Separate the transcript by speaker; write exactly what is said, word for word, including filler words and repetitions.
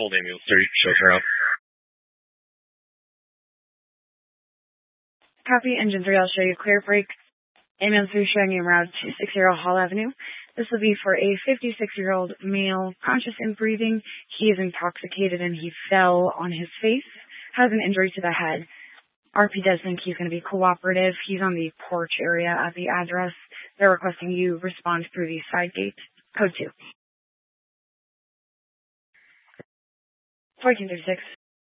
Speaker 1: Old Ambulance three, show trail.
Speaker 2: Copy, engine three, I'll show you clear break. Ambulance three showing you route two sixty Hall Avenue. This will be for a fifty-six-year-old male, conscious and breathing. He is intoxicated and he fell on his face, has an injury to the head. R P does think he's going to be cooperative. He's on the porch area at the address. They're requesting you respond through the side gate. Code two. fourteen thirty-six.